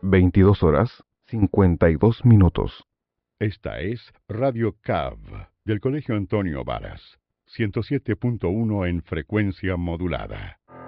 22 horas 52 minutos. Esta es Radio CAV, del Colegio Antonio Varas, 107.1 en frecuencia modulada.